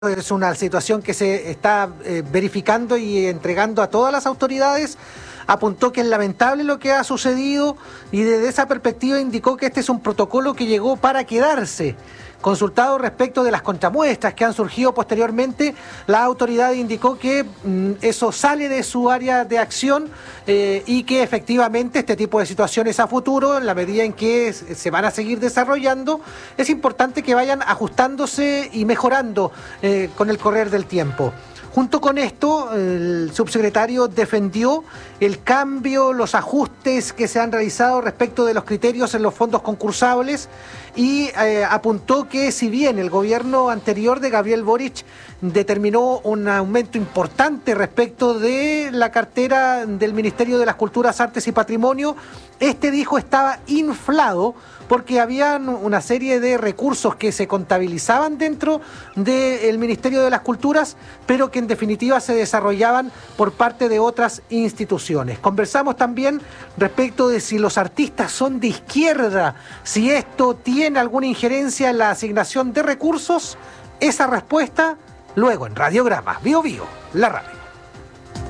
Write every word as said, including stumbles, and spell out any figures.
Es una situación que se está eh, verificando y entregando a todas las autoridades. Apuntó que es lamentable lo que ha sucedido y desde esa perspectiva indicó que este es un protocolo que llegó para quedarse. Consultado respecto de las contramuestras que han surgido posteriormente, la autoridad indicó que mm, eso sale de su área de acción eh, y que efectivamente este tipo de situaciones a futuro, en la medida en que se van a seguir desarrollando, es importante que vayan ajustándose y mejorando eh, con el correr del tiempo. Junto con esto, el subsecretario defendió el cambio, los ajustes que se han realizado respecto de los criterios en los fondos concursables y eh, apuntó que si bien el gobierno anterior de Gabriel Boric determinó un aumento importante respecto de la cartera del Ministerio de las Culturas, Artes y Patrimonio, este dijo estaba inflado porque habían una serie de recursos que se contabilizaban dentro del Ministerio de las Culturas, pero que en definitiva se desarrollaban por parte de otras instituciones. Conversamos también respecto de si los artistas son de izquierda, si esto tiene alguna injerencia en la asignación de recursos. Esa respuesta luego en Radiogramas Bio Bio, la radio.